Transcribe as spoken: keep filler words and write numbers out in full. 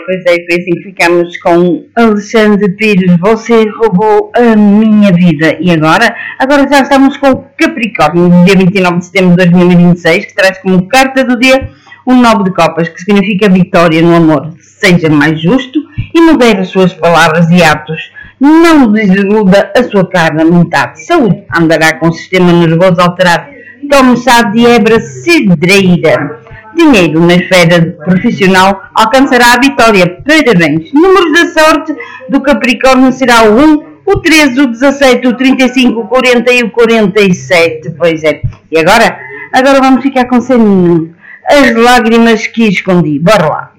pois é, foi assim que ficamos com Alexandre Pires. Você roubou a minha vida. E agora? Agora já estamos com o Capricórnio, dia vinte e nove de setembro de dois mil e vinte e seis, que traz como carta do dia o nove de copas, que significa vitória no amor. Seja mais justo e modere as suas palavras e atos. Não desiluda a sua carne metade. Saúde, andará com o sistema nervoso alterado. Tome chá de ebra cidreira. Dinheiro na esfera profissional alcançará a vitória. Parabéns. Números da sorte do Capricórnio será o um, o treze, o dezassete, o trinta e cinco, o quarenta e o quarenta e sete. Pois é. E agora? Agora vamos ficar com Saninho. As lágrimas que escondi. Bora lá.